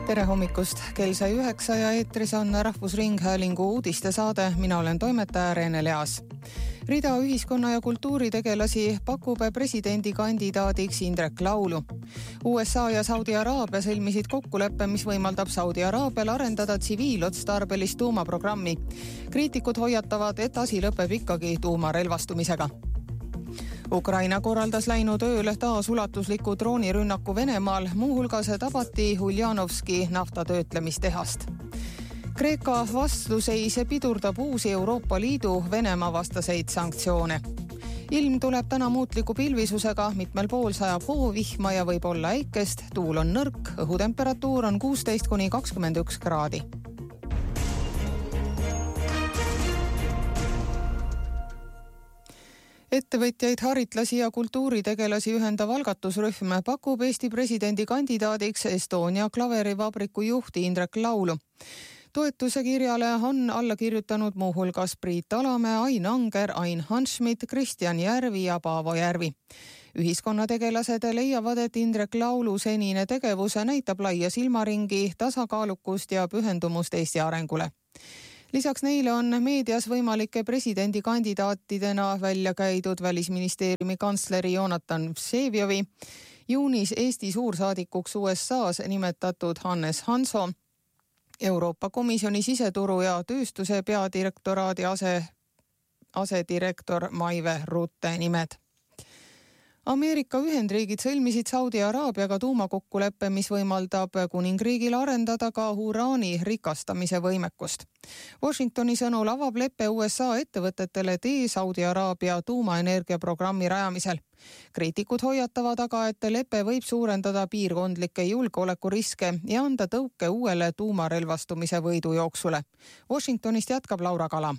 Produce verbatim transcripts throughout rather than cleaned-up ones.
Tere hommikust, kell sai üheksa ja eetris on Rahvusringhäälingu uudistesaade, mina olen toimetaja Reene Leas. Rida ühiskonna- ja kultuuritegelasi pakub presidendikandidaadiks Indrek Laulu. U S A ja Saudi Araabia sõlmisid kokkuleppe, mis võimaldab Saudi Araabial arendada tsiviilotstarbelist tuumaprogrammi. Kriitikud hoiatavad, et asi lõpeb ikkagi tuumarelvastumisega. Ukraina korraldas läinud ööl taas ulatusliku droonirünnaku Venemaal, muuhulgas tabati Uljanovski naftatöötlemistehast. Kreeka vastuseis pidurdab uusi Euroopa Liidu Venemaa vastaseid sanktsioone. Ilm tuleb täna muutliku pilvisusega, mitmel pool sajab hoovihma ja võib olla äikest, tuul on nõrk, õhutemperatuur on kuusteist kuni kakskümmend üks kraadi. Ettevõtjaid, haritlasi ja kultuuritegelasi ühendav algatusrühm pakub Eesti presidendi kandidaadiks Estonia klaverivabriku juhti Indrek Laulu. Toetuse kirjale on alla kirjutanud muuhulgas Priit Alamäe, Ain Anger, Ain Hanschmidt, Kristjan Järvi ja Paavo Järvi. Ühiskonnategelased leiavad, et Indrek Laulu senine tegevus näitab laia silmaringi, tasakaalukust ja pühendumust Eesti arengule. Lisaks neile on meedias võimalike presidendikandidaatidena välja käidud Välisministeeriumi kantsleri Jonathan Vsevijovi, juunis Eesti suursaadikuks U S A's nimetatud Hannes Hanso, Euroopa Komisjoni siseturu ja tööstuse peadirektoraadi ase, asedirektor Maive Rutte nimed. Ameerika Ühendriigid sõlmisid Saudi Araabiaga tuumakokkuleppe, mis võimaldab kuningriigil arendada ka uraani rikastamise võimekust. Washingtoni sõnul avab leppe U S A ettevõtetele tee Saudi Araabia tuumaenergiaprogrammi rajamisel. Kriitikud hoiatavad aga, et lepe võib suurendada piirkondlikke julgeolekuriske ja anda tõuke uuele tuumarelvastumise võidujooksule. Washingtonist jätkab Laura Kalam.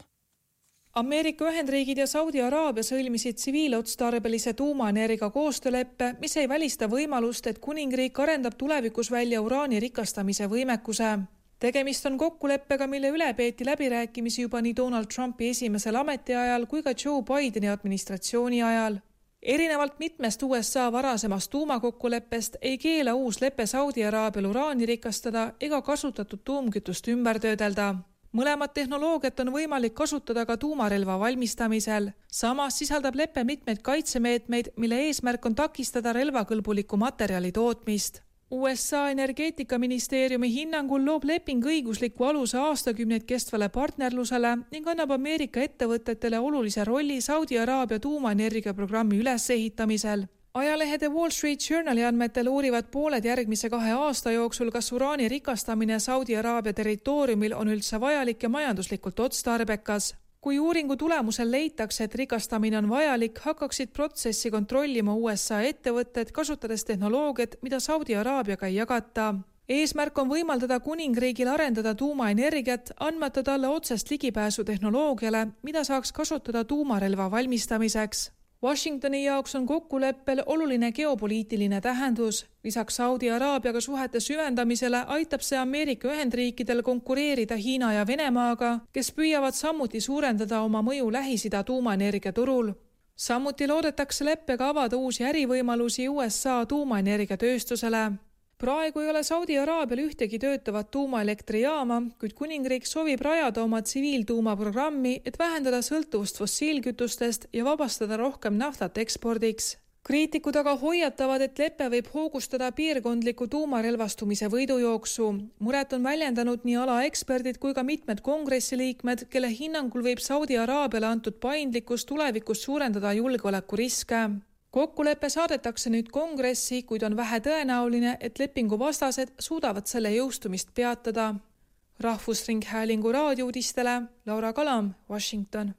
Ameerika Ühendriigid ja Saudi Araabia sõlmisid tsiviilotstarbelise tuumaenergia koostööleppe, mis ei välista võimalust, et kuningriik arendab tulevikus välja uraani rikastamise võimekuse. Tegemist on kokkuleppega, mille üle peeti läbirääkimisi juba nii Donald Trumpi esimesel ametiajal kui ka Joe Bideni administratsiooni ajal. Erinevalt mitmest U S A varasemast tuumakokkuleppest ei keela uus lepe Saudi Araabial uraani rikastada ega kasutatud tuumkütust ümber töödelda. Mõlemad tehnoloogiat on võimalik kasutada ka tuumarelva valmistamisel. Samas sisaldab leppe mitmeid kaitsemeetmeid, mille eesmärk on takistada relvakõlbuliku materjali tootmist. U S A energeetikaministeeriumi hinnangul loob leping õigusliku aluse aastakümneid kestvale partnerlusele ning annab Ameerika ettevõtetele olulise rolli Saudi Araabia tuumaenergiaprogrammi ülesehitamisel. Ajalehe The Wall Street Journali andmetel uurivad pooled järgmise kahe aasta jooksul, kas uraani rikastamine Saudi Araabia territooriumil on üldse vajalik ja majanduslikult otstarbekas. Kui uuringu tulemusel leitakse, et rikastamine on vajalik, hakkaksid protsessi kontrollima U S A ettevõtted, kasutades tehnoloogiat, mida Saudi Araabiaga ei jagata. Eesmärk on võimaldada kuningriigil arendada tuumaenergiat, andmata talle otsest ligipääsu tehnoloogiale, mida saaks kasutada tuumarelva valmistamiseks. Washingtoni jaoks on kokkuleppel oluline geopoliitiline tähendus. Lisaks Saudi Araabiaga suhete süvendamisele aitab see Ameerika Ühendriikidel konkureerida Hiina ja Venemaaga, kes püüavad samuti suurendada oma mõju Lähis-Ida tuumaenergiaturul. Samuti loodetakse leppega avada uusi ärivõimalusi U S A tuumaenergiatööstusele. Praegu ei ole Saudi Araabial ühtegi töötavat tuumaelektrijaama, kuid kuningriik soovib rajada oma tsiviiltuumaprogrammi, et vähendada sõltuvust fossiilkütustest ja vabastada rohkem naftat ekspordiks. Kriitikud aga hoiatavad, et lepe võib hoogustada piirkondliku tuumarelvastumise võidujooksu. Muret on väljendanud nii ala eksperdid kui ka mitmed kongressiliikmed, kelle hinnangul võib Saudi Araabiale antud paindlikkus tulevikus suurendada julgeolekuriske. Kokkulepe saadetakse nüüd kongressi, kuid on vähe tõenäoline, et lepingu vastased suudavad selle jõustumist peatada. Rahvusringhäälingu raadiouudistele Laura Kalam, Washington.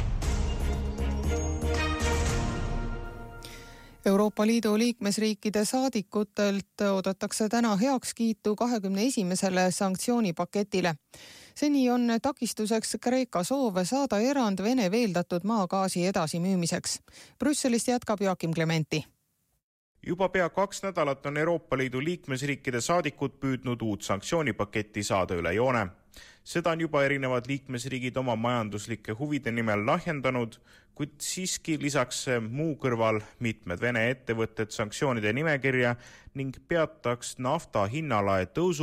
Euroopa Liidu liikmesriikide saadikutelt oodatakse täna heakskiitu kahekümne esimesele sanktsioonipaketile. Seni on takistuseks Kreeka soov saada erand Vene veeldatud maagaasi edasimüümiseks. Brüsselist jätkab Joakim Klementi. Juba pea kaks nädalat on Euroopa Liidu liikmesriikide saadikud püüdnud uut sanktsioonipaketti saada üle joone. Seda on juba erinevad liikmesriigid oma majanduslike huvide nimel lahjendanud, kuid siiski lisaks muu kõrval mitmed Vene ettevõtted sanktsioonide nimekirja ning peataks nafta hinnalae tõusu,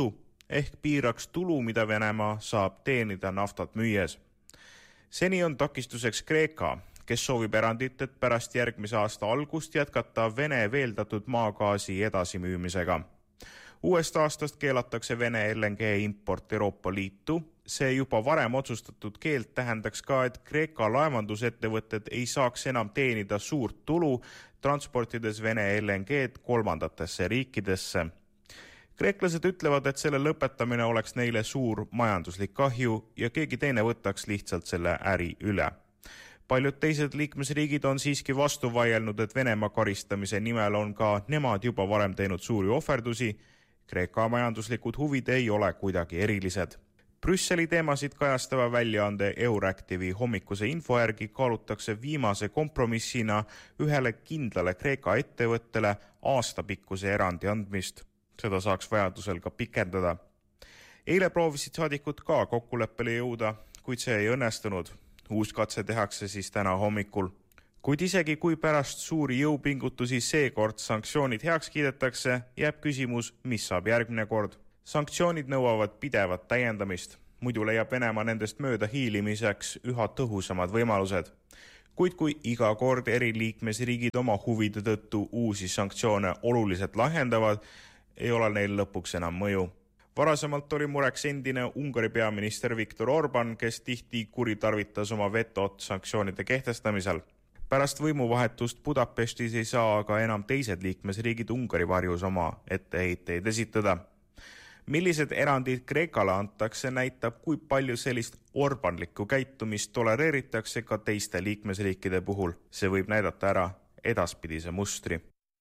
ehk piiraks tulu, mida Venemaa saab teenida naftat müües. Seni on takistuseks Kreeka, kes soovib erandit, et pärast järgmise aasta algust jätkata Vene veeldatud maagaasi edasimüümisega. Uuest aastast keelatakse Vene L N G import Euroopa Liitu. See juba varem otsustatud keeld tähendaks ka, et Kreeka laevandusettevõtted ei saaks enam teenida suurt tulu, transportides Vene L N G-d kolmandatesse riikidesse. Kreeklased ütlevad, et selle lõpetamine oleks neile suur majanduslik kahju ja keegi teine võtaks lihtsalt selle äri üle. Paljud teised liikmesriigid on siiski vastu vaielnud, et Venemaa karistamise nimel on ka nemad juba varem teinud suuri ohverdusi. Kreeka majanduslikud huvid ei ole kuidagi erilised. Brüsseli teemasid kajastava väljaande Euractivi hommikuse info järgi kaalutakse viimase kompromissina ühele kindlale Kreeka ettevõttele aastapikkuse erandi andmist. Seda saaks vajadusel ka pikendada. Eile proovisid saadikud ka kokkuleppele jõuda, kuid see ei õnnestunud. Uus katse tehakse siis täna hommikul. Kuid isegi kui pärast suuri jõupingutusi seekord sanktsioonid heaks kiidetakse, jääb küsimus, mis saab järgmine kord. Sanktsioonid nõuavad pidevat täiendamist. Muidu leiab Venemaa nendest mööda hiilimiseks üha tõhusamad võimalused. Kuid kui iga kord eri liikmesriigid oma huvide tõttu uusi sanktsioone oluliselt lahendavad, ei ole neil lõpuks enam mõju. Varasemalt oli mureks endine Ungari peaminister Viktor Orban, kes tihti kuritarvitas oma vetot sanktsioonide kehtestamisel. Pärast võimuvahetust Budapestis ei saa aga enam teised liikmesriigid Ungari varjus oma etteheiteid esitada. Millised erandid Kreekale antakse, näitab, kui palju sellist orbanlikku käitumist tolereeritakse ka teiste liikmesriikide puhul. See võib näidata ära edaspidise mustri.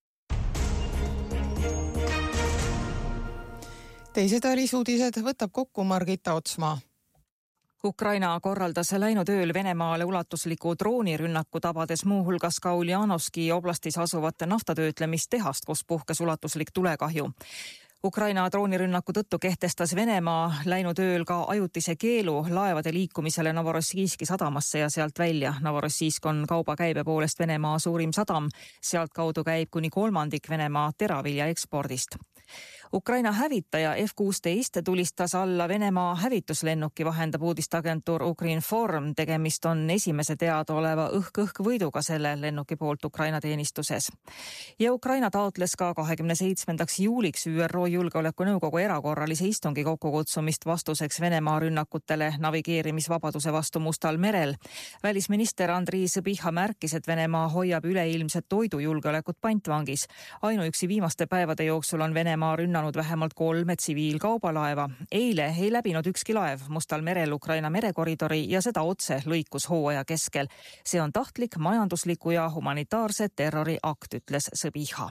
Teised välisuudised võtab kokku Margita Otsmaa. Ukraina korraldas läinud ööl Venemaale ulatusliku droonirünnaku tabades muuhulgas ka Uljanovski oblastis asuvat naftatöötlemistehast, kus puhkes ulatuslik tulekahju. Ukraina droonirünnaku tõttu kehtestas Venemaa läinud ööl ka ajutise keelu laevade liikumisele Novorossijski sadamasse ja sealt välja. Novorossijsk on kaubakäibe poolest Venemaa suurim sadam, sealt kaudu käib kuni kolmandik Venemaa teravilja ekspordist. Ukraina hävitaja F kuusteist tulistas alla Venemaa hävituslennuki, vahendab uudistagentuur Ukrinform. Tegemist on esimese teada oleva õhk-õhk võiduga selle lennuki poolt Ukraina teenistuses. Ja Ukraina taotles ka kahekümne seitsmendaks juuliks Ü R O Julgeolekunõukogu erakorralise istungi kokkukutsumist vastuseks Venemaa rünnakutele navigeerimisvabaduse vastu Mustal merel. Välisminister Andrii Sõbiha märkis, et Venemaa hoiab üleilmset toidujulgeolekut pantvangis. Ainuüksi viimaste päevade jooksul on Venemaa rünnanud vähemalt kolme tsiviilkaubalaeva. Eile ei läbinud ükski laev Mustal merel Ukraina merekoridori ja seda otse lõikushooaja keskel. See on tahtlik, majandusliku ja humanitaarse terroriakt, ütles Sõbiha.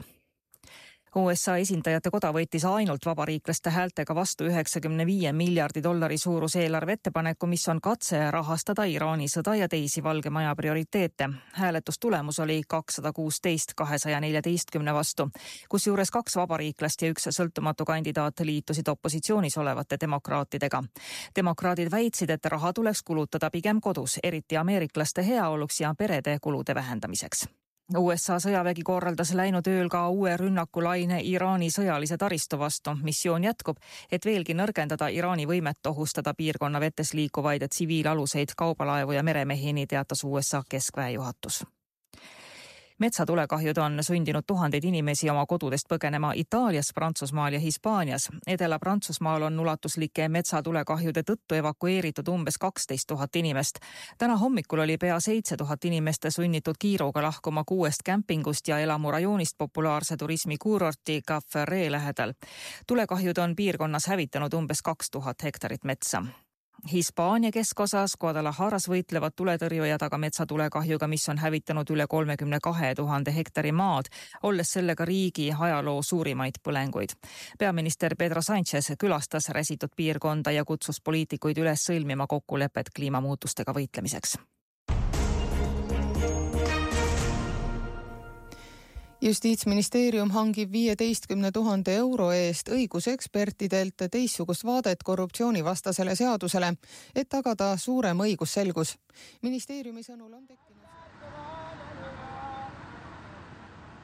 U S A esindajate koda võttis ainult vabariiklaste häältega vastu üheksakümne viie miljardi dollari suurus eelarve ettepaneku, mis on katse rahastada Iraani sõda ja teisi Valge Maja prioriteete. Hääletustulemus oli kakssada kuusteist kahesaja neljateistkümne vastu, kus juures kaks vabariiklast ja üks sõltumatu kandidaat liitusid opositsioonis olevate demokraatidega. Demokraadid väitsid, et raha tuleks kulutada pigem kodus, eriti ameeriklaste heaoluks ja perede kulude vähendamiseks. U S A sõjavägi korraldas läinud ööl ka uue rünnakulaine Iraani sõjalise taristu vastu. Missioon jätkub, et veelgi nõrgendada Iraani võimet ohustada piirkonna vetes liikuvaid tsiviilaluseid, kaubalaevu ja meremehi, nii teatas U S A keskväe juhatus. Metsatulekahjud on sundinud tuhandeid inimesi oma kodudest põgenema Itaalias, Prantsusmaal ja Hispaanias. Edela Prantsusmaal on ulatuslike metsatulekahjude tõttu evakueeritud umbes kaksteist tuhat inimest. Täna hommikul oli pea seitse tuhat inimest sunnitud kiiruga lahkuma kuuest kämpingust ja elamurajoonist populaarse turismikuurorti Caferré lähedal. Tulekahjud on piirkonnas hävitanud umbes kaks tuhat hektarit metsa. Hispaania keskosas Guadalajaras võitlevad tuletõrjujad aga metsatulekahjuga, mis on hävitanud üle kolmekümne kahe tuhande hektari maad, olles sellega riigi ajaloo suurimaid põlenguid. Peaminister Pedro Sánchez külastas räsitud piirkonda ja kutsus poliitikuid üles sõlmima kokkulepet kliimamuutustega võitlemiseks. Justiitsministeerium hangib viieteistkümne tuhande euro eest õigusekspertidelt teistsugust vaadet korruptsioonivastasele seadusele, et tagada suurem õigusselgus. Ministeeriumi sõnul on tekkinud.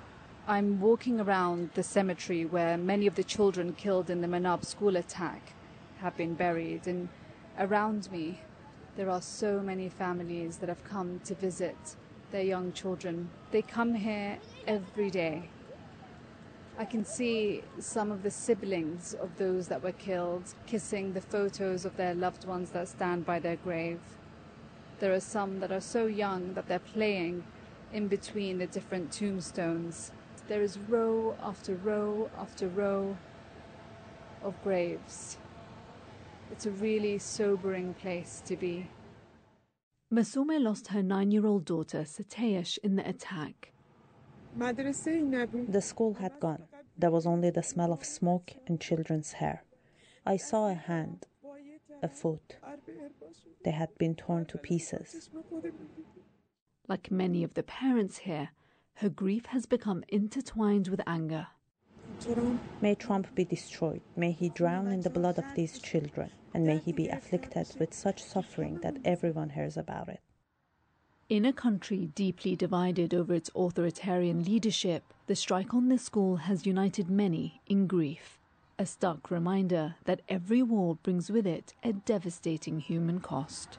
I'm walking around the cemetery where many of the children killed in the Manab school attack have been buried. And around me, there are so many families that have come to visit their young children. They come here every day. I can see some of the siblings of those that were killed kissing the photos of their loved ones that stand by their grave. There are some that are so young that they're playing in between the different tombstones. There is row after row after row of graves. It's a really sobering place to be. Masume lost her nine-year-old daughter, Satesh, in the attack. The school had gone. There was only the smell of smoke and children's hair. I saw a hand, a foot. They had been torn to pieces. Like many of the parents here, her grief has become intertwined with anger. May Trump be destroyed. May he drown in the blood of these children. And may he be afflicted with such suffering that everyone hears about it. In a country deeply divided over its authoritarian leadership, the strike on this school has united many in grief. A stark reminder that every war brings with it a devastating human cost.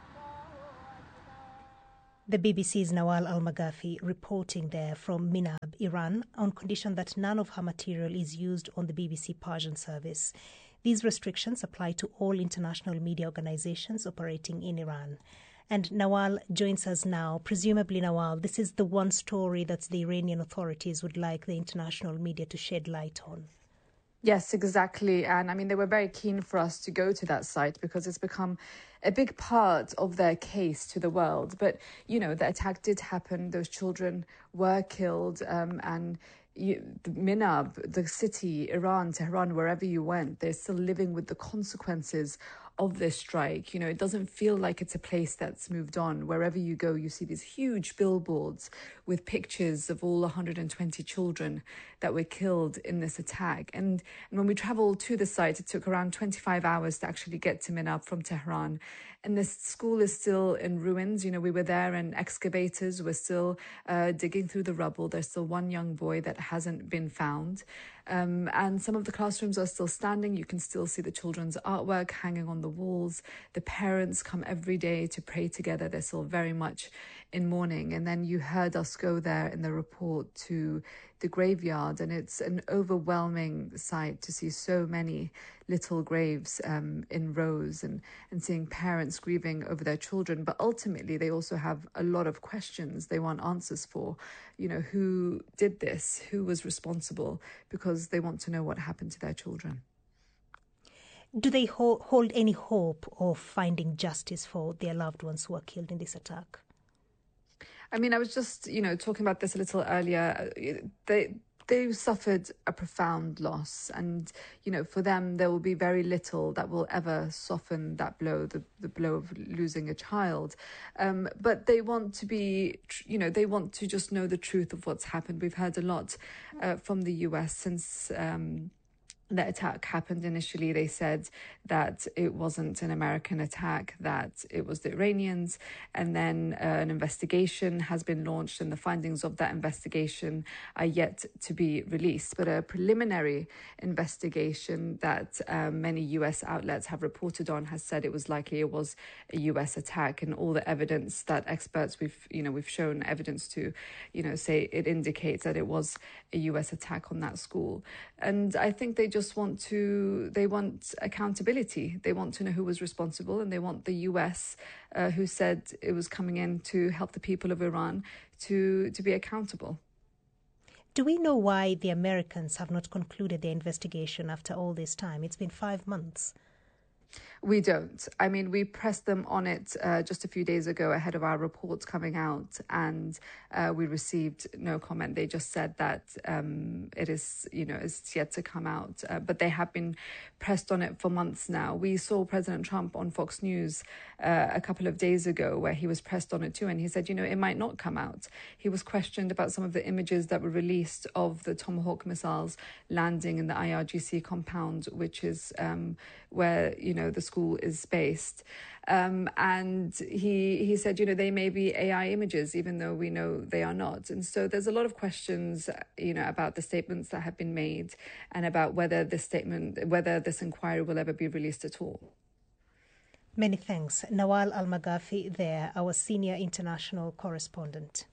The B B C's Nawal Al-Maghafi reporting there from Minab, Iran, on condition that none of her material is used on the B B C Persian service. These restrictions apply to all international media organizations operating in Iran. And Nawal joins us now. Presumably, Nawal, this is the one story that the Iranian authorities would like the international media to shed light on. Yes, exactly. And I mean, they were very keen for us to go to that site because it's become a big part of their case to the world. But, you know, the attack did happen. Those children were killed. Um, and you, the Minab, the city, Iran, Tehran, wherever you went, they're still living with the consequences of this strike. You know, it doesn't feel like it's a place that's moved on. Wherever you go, you see these huge billboards with pictures of all one hundred twenty children that were killed in this attack. And, and when we traveled to the site, it took around twenty-five hours to actually get to Minab from Tehran. And this school is still in ruins. You know, we were there and excavators were still uh, digging through the rubble. There's still one young boy that hasn't been found. Um, and some of the classrooms are still standing. You can still see the children's artwork hanging on the walls. The parents come every day to pray together. They're still very much in mourning. And then you heard us go there in the report to the graveyard, and it's an overwhelming sight to see so many little graves um, in rows and, and seeing parents grieving over their children. But ultimately, they also have a lot of questions they want answers for. You know, who did this? Who was responsible? Because they want to know what happened to their children. Do they ho- hold any hope of finding justice for their loved ones who were killed in this attack? I mean, I was just, you know, talking about this a little earlier. They they suffered a profound loss, and, you know, for them, there will be very little that will ever soften that blow, the, the blow of losing a child. Um, but they want to be, you know, they want to just know the truth of what's happened. We've heard a lot uh, from the U S since Um, the attack happened initially. They said that it wasn't an American attack, that it was the Iranians. And then uh, an investigation has been launched, and the findings of that investigation are yet to be released. But a preliminary investigation that uh, many U S outlets have reported on has said it was likely it was a U S attack, and all the evidence that experts we've, you know, we've shown evidence to, you know, say it indicates that it was a U S attack on that school. And I think they just want to, they want accountability. They want to know who was responsible, and they want the U S, uh, who said it was coming in to help the people of Iran, to, to be accountable. Do we know why the Americans have not concluded their investigation after all this time? It's been five months. We don't. I mean, we pressed them on it uh, just a few days ago ahead of our reports coming out, and uh, we received no comment. They just said that um, it is, you know, it's yet to come out. Uh, but they have been pressed on it for months now. We saw President Trump on Fox News uh, a couple of days ago where he was pressed on it too, and he said, you know, it might not come out. He was questioned about some of the images that were released of the Tomahawk missiles landing in the I R G C compound, which is um, where, you know, the school is based. Um, and he he said, you know, they may be A I images, even though we know they are not. And so there's a lot of questions, you know, about the statements that have been made and about whether this statement, whether this inquiry will ever be released at all. Many thanks. Nawal Al-Maghafi there, our senior international correspondent.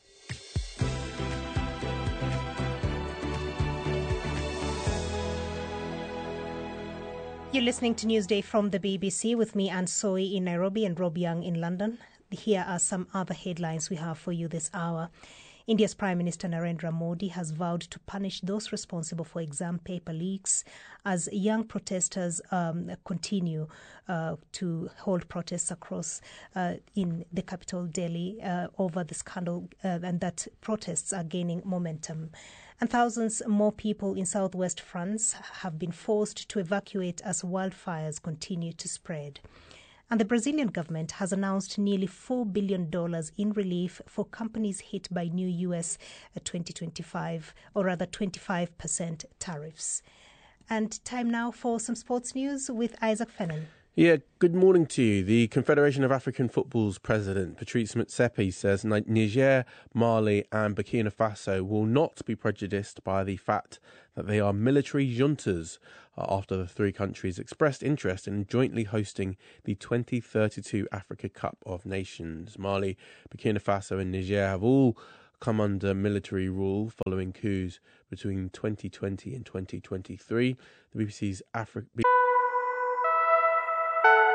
You're listening to Newsday from the B B C with me, Anne Soy in Nairobi and Rob Young in London. Here are some other headlines we have for you this hour. India's Prime Minister Narendra Modi has vowed to punish those responsible for exam paper leaks as young protesters um, continue uh, to hold protests across uh, in the capital, Delhi, uh, over the scandal, uh, and that protests are gaining momentum. And thousands more people in southwest France have been forced to evacuate as wildfires continue to spread. And the Brazilian government has announced nearly four billion dollars in relief for companies hit by new U S twenty twenty-five, or rather twenty-five percent tariffs. And time now for some sports news with Isaac Fennan. Yeah, good morning to you. The Confederation of African Football's president, Patrice Motsepe, says Niger, Mali and Burkina Faso will not be prejudiced by the fact that they are military juntas after the three countries expressed interest in jointly hosting the twenty thirty-two Africa Cup of Nations. Mali, Burkina Faso and Niger have all come under military rule following coups between twenty twenty and twenty twenty-three. The B B C's Africa...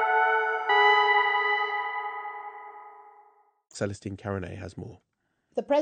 Celestine Caranet has more. The